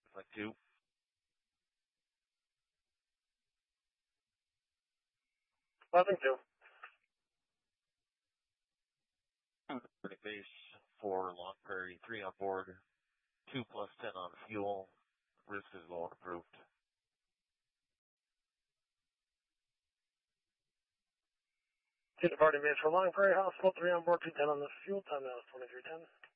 Like 2. Nothing 2. Base 4 Long Prairie, 3 on board, 2 plus 10 on fuel. Risk is low and approved. Departing base for Long Prairie Hospital, 3 on board, 210 on the fuel. Time now is 23:10.